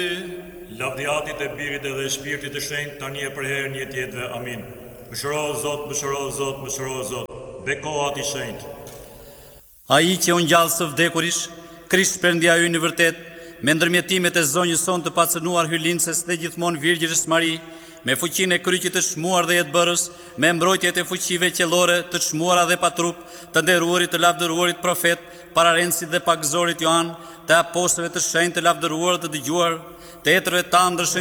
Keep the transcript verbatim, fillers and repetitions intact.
Lavdiatit e Birit dhe Shpirtit të Shenjtë, tani e për herën e jetëve. Amin. Mëshiro Zot, mëshiro Zot, mëshiro Zot. Bekohat i Shenjtë. Ai që u ngjall së vdekurish, Krisht Perëndia ynë i vërtet, me ndërmjetimet e zonjës son të pacënuar hylinces dhe gjithmonë Virgjës Mari, me fuqinë e kryqit të çmuar dhe jetëbërës, me mbrojtjet e fuqive qellore të çmuara dhe pa trup, të nderuarit të lavdëruarit profet, pararenësit dhe pagëzorit Joan, të apostëve të shenjtë të lavdëruar të dëgjuar, të etërve të andërshën